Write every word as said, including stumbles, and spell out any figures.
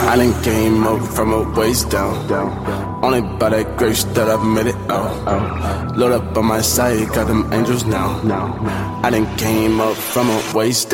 I done came up from a waist down. Only by that grace that I've made it out. Load up on my side, got them angels now. I done came up from a waist down.